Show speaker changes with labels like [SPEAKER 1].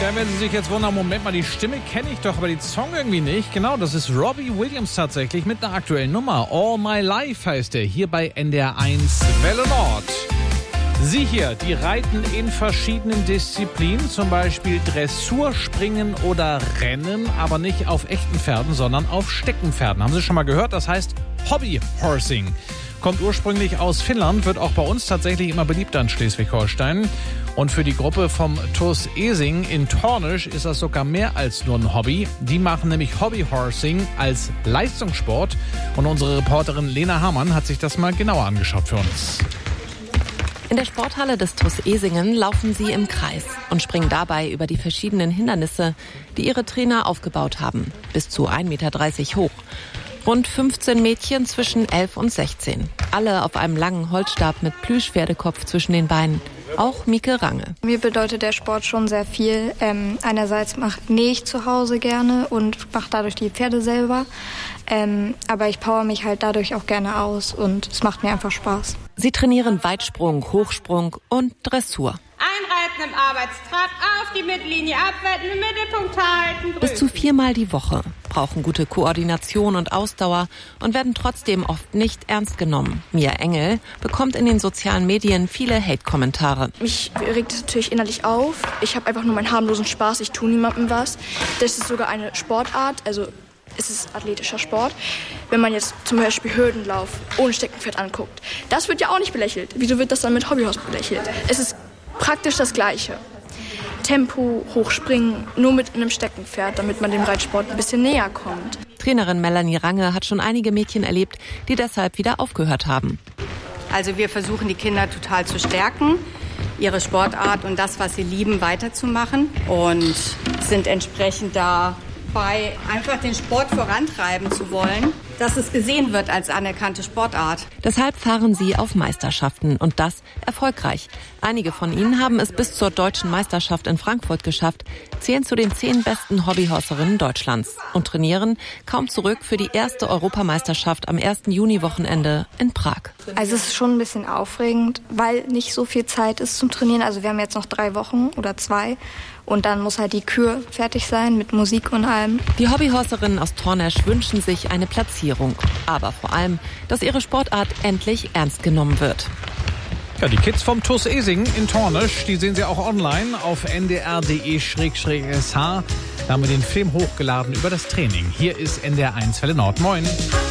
[SPEAKER 1] Da werden Sie sich jetzt wundern, Moment mal, die Stimme kenne ich doch, aber den Song irgendwie nicht. Genau, das ist Robbie Williams tatsächlich mit einer aktuellen Nummer. All My Life heißt er, hier bei NDR 1 Welle Nord. Sie hier, die reiten in verschiedenen Disziplinen, zum Beispiel Dressur, Springen oder Rennen, aber nicht auf echten Pferden, sondern auf Steckenpferden. Haben Sie schon mal gehört? Das heißt Hobbyhorsing. Kommt ursprünglich aus Finnland, wird auch bei uns tatsächlich immer beliebter in Schleswig-Holstein. Und für die Gruppe vom TuS Esing in Tornisch ist das sogar mehr als nur ein Hobby. Die machen nämlich Hobbyhorsing als Leistungssport. Und unsere Reporterin Lena Hamann hat sich das mal genauer angeschaut für uns.
[SPEAKER 2] In der Sporthalle des TuS Esingen laufen sie im Kreis und springen dabei über die verschiedenen Hindernisse, die ihre Trainer aufgebaut haben, bis zu 1,30 Meter hoch. Rund 15 Mädchen zwischen 11 und 16. Alle auf einem langen Holzstab mit Plüschpferdekopf zwischen den Beinen. Auch Mieke Range.
[SPEAKER 3] Mir bedeutet der Sport schon sehr viel. Einerseits nähe ich zu Hause gerne und mache dadurch die Pferde selber. Aber ich power mich halt dadurch auch gerne aus und es macht mir einfach Spaß.
[SPEAKER 2] Sie trainieren Weitsprung, Hochsprung und Dressur.
[SPEAKER 4] Einreiten im Arbeitstrab, auf die Mittellinie abwerten, im Mittelpunkt halten.
[SPEAKER 2] Bis zu 4-mal die Woche, brauchen gute Koordination und Ausdauer und werden trotzdem oft nicht ernst genommen. Mia Engel bekommt in den sozialen Medien viele Hate-Kommentare.
[SPEAKER 5] Mich regt es natürlich innerlich auf. Ich habe einfach nur meinen harmlosen Spaß, ich tue niemandem was. Das ist sogar eine Sportart, also es ist athletischer Sport. Wenn man jetzt zum Beispiel Hürdenlauf ohne Steckenpferd anguckt, das wird ja auch nicht belächelt. Wieso wird das dann mit Hobbyhorse belächelt? Es ist praktisch das Gleiche. Tempo, hochspringen, nur mit einem Steckenpferd, damit man dem Reitsport ein bisschen näher kommt.
[SPEAKER 2] Trainerin Melanie Range hat schon einige Mädchen erlebt, die deshalb wieder aufgehört haben.
[SPEAKER 6] Also wir versuchen die Kinder total zu stärken, ihre Sportart und das, was sie lieben, weiterzumachen und sind entsprechend dabei, einfach den Sport vorantreiben zu wollen, dass es gesehen wird als anerkannte Sportart.
[SPEAKER 2] Deshalb fahren sie auf Meisterschaften und das erfolgreich. Einige von ihnen haben es bis zur deutschen Meisterschaft in Frankfurt geschafft, zählen zu den 10 besten Hobbyhorserinnen Deutschlands und trainieren kaum zurück für die erste Europameisterschaft am 1. Juni-Wochenende in Prag.
[SPEAKER 3] Also es ist schon ein bisschen aufregend, weil nicht so viel Zeit ist zum Trainieren. Also wir haben jetzt noch 3 Wochen oder 2 und dann muss halt die Kür fertig sein mit Musik und allem.
[SPEAKER 2] Die Hobbyhorserinnen aus Tornesch wünschen sich eine Platzierung, aber vor allem, dass ihre Sportart endlich ernst genommen wird.
[SPEAKER 1] Ja, die Kids vom TuS Esing in Tornisch, die sehen Sie auch online auf ndr.de/sh. Da haben wir den Film hochgeladen über das Training. Hier ist NDR 1 Welle Nord. Moin.